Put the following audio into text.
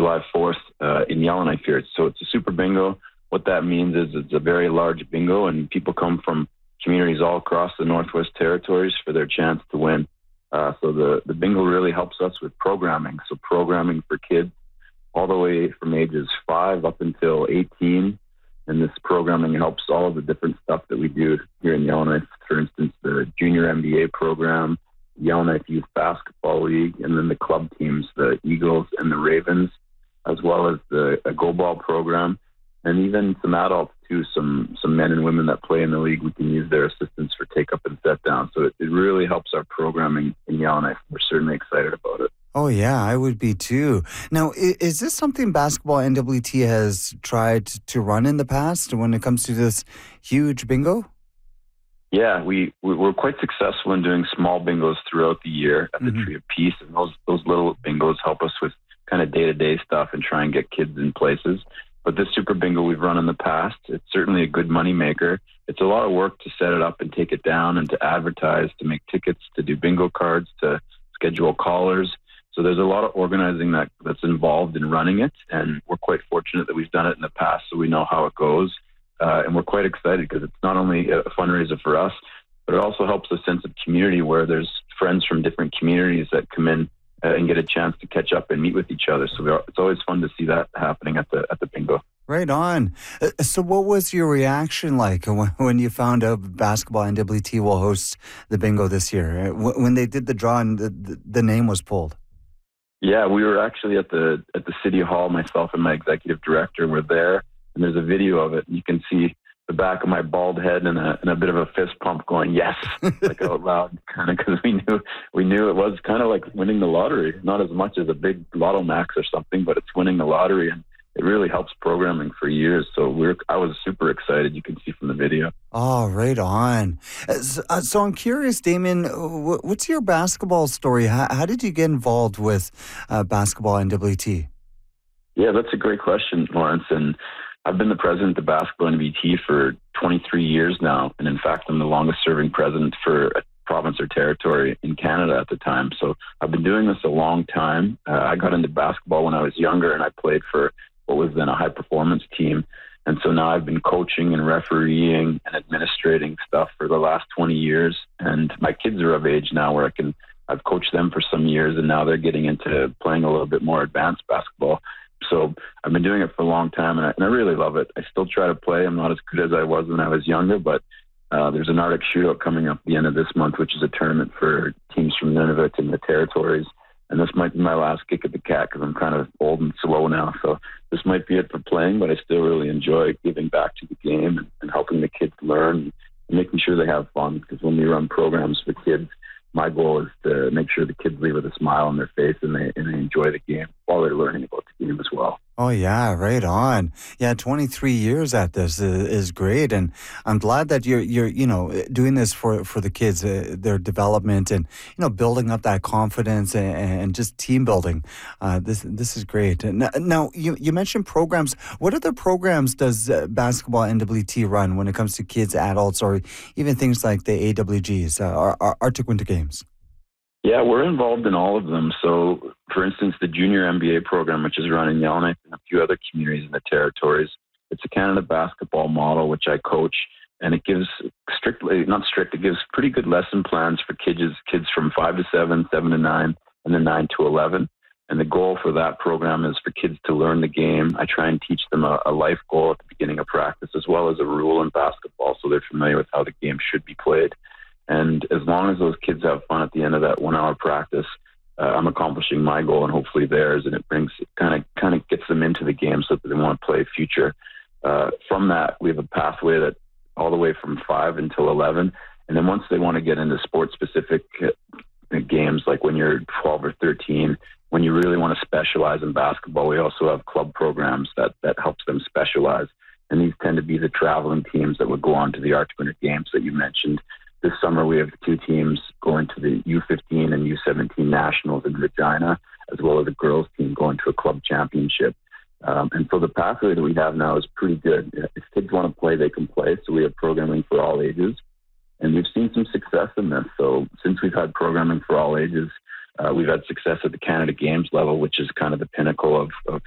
July 4th in Yellowknife here. So it's a super bingo. What that means is it's a very large bingo, and people come from communities all across the Northwest Territories for their chance to win. So the bingo really helps us with programming. So programming for kids all the way from ages 5 up until 18. And this programming helps all of the different stuff that we do here in Yellowknife. For instance, the junior MBA program, Yellowknife Youth Basketball League, and then the club teams, the Eagles and the Ravens, as well as a Go Ball program, and even some adults too, some men and women that play in the league. We can use their assistance for take up and set down. So it really helps our programming in Yellowknife. We're certainly excited about it. Oh, yeah, I would be too. Now, is this something Basketball NWT has tried to run in the past when it comes to this huge bingo? Yeah, we're quite successful in doing small bingos throughout the year at the Tree of Peace, and those little bingos help us with kind of day-to-day stuff and try and get kids in places. But this super bingo we've run in the past, it's certainly a good money maker. It's a lot of work to set it up and take it down and to advertise, to make tickets, to do bingo cards, to schedule callers. So there's a lot of organizing that's involved in running it, and we're quite fortunate that we've done it in the past, so we know how it goes. And we're quite excited because it's not only a fundraiser for us, but it also helps a sense of community where there's friends from different communities that come in and get a chance to catch up and meet with each other. So it's always fun to see that happening at the bingo. Right on. So what was your reaction like when you found out Basketball NWT will host the bingo this year? When they did the draw and the name was pulled? Yeah, we were actually at the City Hall. Myself and my executive director were there, and there's a video of it. You can see the back of my bald head and a bit of a fist pump going, yes, like out loud, kind of, because we knew it was kind of like winning the lottery, not as much as a big Lotto Max or something, but it's winning the lottery, and it really helps programming for years. So I was super excited. You can see from the video. Oh, right on. So I'm curious, Damien, what's your basketball story? How did you get involved with Basketball NWT? Yeah, that's a great question, Lawrence. And I've been the president of Basketball NWT for 23 years now. And in fact, I'm the longest serving president for a province or territory in Canada at the time. So I've been doing this a long time. I got into basketball when I was younger, and I played for what was then a high performance team. And so now I've been coaching and refereeing and administrating stuff for the last 20 years. And my kids are of age now where I've coached them for some years, and now they're getting into playing a little bit more advanced basketball. So I've been doing it for a long time, and I really love it. I still try to play. I'm not as good as I was when I was younger, but there's an Arctic shootout coming up at the end of this month, which is a tournament for teams from Nunavut and the territories. And this might be my last kick at the cat because I'm kind of old and slow now. So this might be it for playing, but I still really enjoy giving back to the game and helping the kids learn and making sure they have fun. Because when we run programs for kids, my goal is to make sure the kids leave with a smile on their face and they enjoy the game while they're learning about the game as well. Oh, yeah, right on. Yeah, 23 years at this is great. And I'm glad that you're doing this for the kids, their development and, building up that confidence and just team building. This is great. Now, you mentioned programs. What other programs does Basketball NWT run when it comes to kids, adults, or even things like the AWGs, Arctic Winter Games? Yeah, we're involved in all of them. So, for instance, the Junior MBA program, which is run in Yellowknife and a few other communities in the territories, it's a Canada basketball model, which I coach, and it gives it gives pretty good lesson plans for kids from 5 to 7, 7 to 9, and then 9 to 11. And the goal for that program is for kids to learn the game. I try and teach them a life goal at the beginning of practice, as well as a rule in basketball, so they're familiar with how the game should be played. And as long as those kids have fun at the end of that 1 hour practice, I'm accomplishing my goal and hopefully theirs. And it kind of gets them into the game so that they want to play future. From that, we have a pathway that all the way from 5 until 11. And then once they want to get into sport specific games, like when you're 12 or 13, when you really want to specialize in basketball, we also have club programs that helps them specialize. And these tend to be the traveling teams that would go on to the Arctic Winter Games that you mentioned. This summer, we have 2 teams going to the U15 and U17 Nationals in Regina, as well as a girls team going to a club championship. And so the pathway that we have now is pretty good. If kids want to play, they can play. So we have programming for all ages. And we've seen some success in this. So since we've had programming for all ages, we've had success at the Canada Games level, which is kind of the pinnacle of